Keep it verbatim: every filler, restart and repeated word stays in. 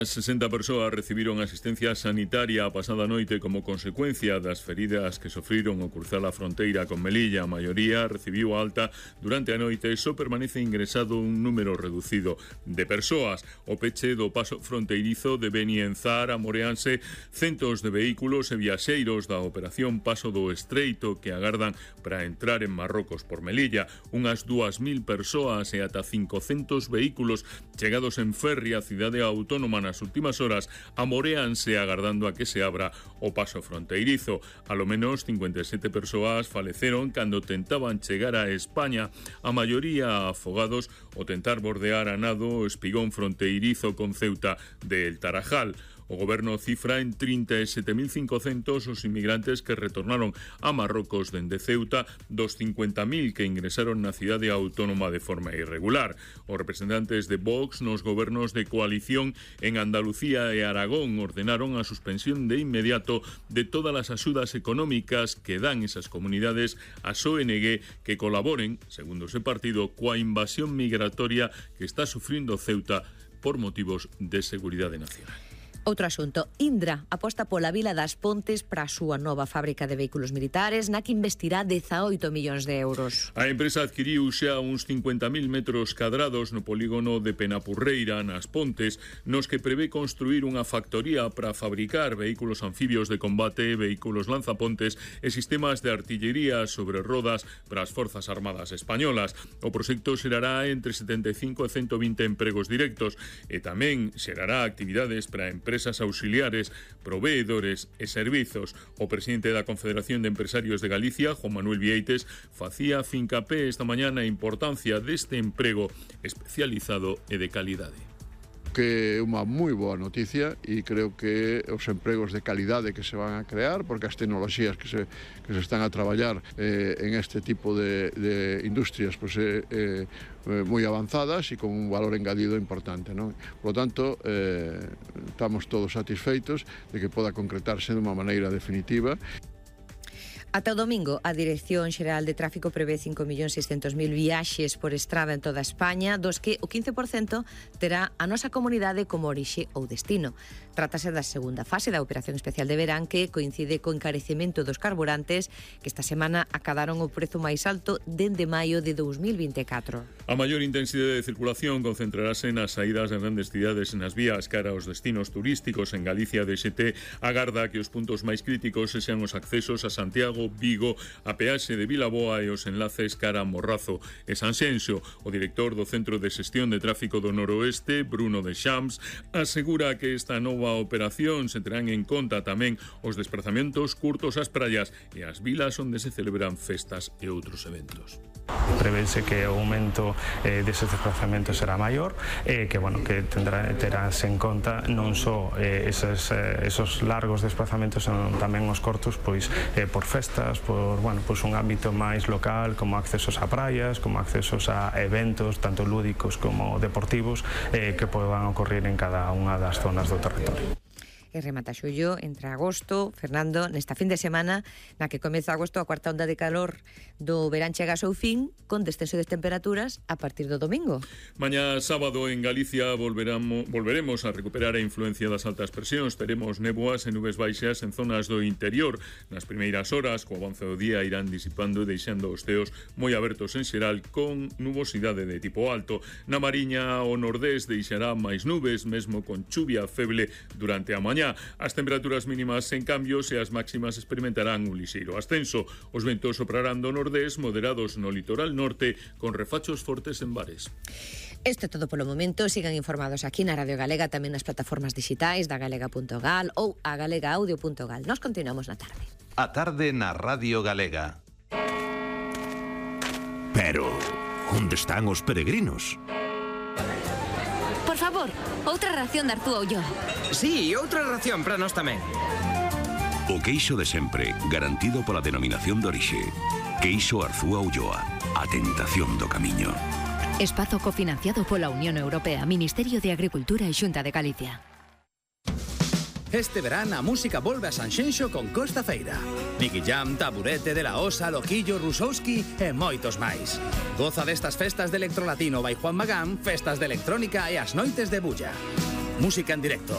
sesenta persoas recibiron asistencia sanitaria a pasada noite como consecuencia das feridas que sofriron ao cruzar a fronteira con Melilla. A maioría recibiu alta durante a noite e só permanece ingresado un número reducido de persoas. O peche do paso fronteirizo de Benienzar amoreanse centos de vehículos e viaxeiros da operación Paso do Estreito que agardan para entrar en Marrocos por Melilla. Unhas dúas mil persoas e ata cincocentos vehículos chegados en ferry á cidade autónoma nas últimas horas amoreanse agardando a que se abra o paso fronteirizo. A lo menos cincuenta e sete persoas faleceron cando tentaban chegar a España, a maioría afogados o tentar bordear a nado o espigón fronteirizo con Ceuta del Tarajal. O goberno cifra en trinta e sete mil cincocentos os inmigrantes que retornaron a Marrocos dende Ceuta dos cincuenta mil que ingresaron na cidade autónoma de forma irregular. Os representantes de Vox nos gobernos de coalición en Andalucía e Aragón ordenaron a suspensión de inmediato de todas as axudas económicas que dan esas comunidades ás O N G que colaboren, segundo ese partido, coa invasión migratoria que está sufrindo Ceuta por motivos de seguridade nacional. Outro asunto, Indra aposta pola Vila das Pontes para a súa nova fábrica de vehículos militares na que investirá dezaoito millóns de euros. A empresa adquiriu xa uns cincuenta mil metros cadrados no polígono de Penapurreira, nas Pontes, nos que prevé construir unha factoría para fabricar vehículos anfibios de combate, vehículos lanzapontes e sistemas de artillería sobre rodas para as Forzas Armadas españolas. O proxecto xerará entre setenta e cinco e ciento vinte empregos directos e tamén xerará actividades para empresas empresas auxiliares, proveedores e servizos. O presidente da Confederación de Empresarios de Galicia, Juan Manuel Vieites, facía fincapé esta mañá na importancia deste emprego especializado e de calidade. Que é unha moi boa noticia e creo que os empregos de calidade que se van a crear, porque as tecnoloxías que se, que se están a traballar eh, en este tipo de, de industrias pues, eh, eh, moi avanzadas e con un valor engadido importante, non? Por lo tanto, eh, estamos todos satisfeitos de que poda concretarse de unha maneira definitiva. Ata o domingo, a Dirección Xeral de Tráfico prevé cinco millóns seiscentos mil viaxes por estrada en toda España, dos que o quince por cento terá a nosa comunidade como orixe ou destino. Trátase da segunda fase da Operación Especial de Verán que coincide co encarecemento dos carburantes que esta semana acadaron o prezo máis alto dende maio de dous mil vinte e catro. A maior intensidade de circulación concentrarase nas saídas de grandes cidades nas vías cara aos destinos turísticos. En Galicia, D X T agarda que os puntos máis críticos sexan os accesos a Santiago, Vigo, a peaxe de Vilaboa e os enlaces cara a Morrazo e Sanxenxo. O director do Centro de Xestión de Tráfico do Noroeste, Bruno de Xams, asegura que esta nova operación se terán en conta tamén os desplazamentos curtos ás praias e ás vilas onde se celebran festas e outros eventos. Prevese que o aumento eh, deses desplazamentos será maior e eh, que, bueno, que tendrá, terás en conta non só eh, esos, eh, esos largos desplazamentos, senón tamén os cortos pois eh, por festas, por, bueno, pois un ámbito máis local, como accesos a praias, como accesos a eventos tanto lúdicos como deportivos eh, que podan ocorrer en cada unha das zonas do territorio. E remata xullo, entre agosto, Fernando, nesta fin de semana, na que comeza agosto a cuarta onda de calor do verán chega ao seu fin, con descenso de temperaturas a partir do domingo. Mañá sábado en Galicia volveramos, volveremos a recuperar a influencia das altas presións. Teremos néboas e nubes baixas en zonas do interior. Nas primeiras horas, co avance do día, irán disipando e deixando os ceos moi abertos en xeral con nubosidade de tipo alto. Na Mariña, o nordés deixará máis nubes, mesmo con chuvia feble durante a mañá. As temperaturas mínimas en cambio e as máximas experimentarán un lixeiro ascenso. Os ventos soprarán do nordés moderados no litoral norte con refachos fortes en bares. Isto é todo polo momento. Sigan informados aquí na Radio Galega, tamén nas plataformas digitais da galega punto gal ou a galega audio punto gal. Nos continuamos na tarde. A tarde na Radio Galega. Pero, onde están os peregrinos? Por favor, outra ración de Arzúa Ulloa. Sí, outra ración para nós tamén. O queixo de sempre, garantido pola denominación de orixe. Queixo Arzúa Ulloa, a tentación do camiño. Espazo cofinanciado pola Unión Europea, Ministerio de Agricultura e Xunta de Galicia. Este verán a música volve a Sanxenxo con Costa Feira. Nicky Jam, Taburete, De La Osa, Loquillo, Rusowski e moitos máis. Goza destas festas de electrolatino by Juan Magán, festas de electrónica e as noites de bulla. Música en directo,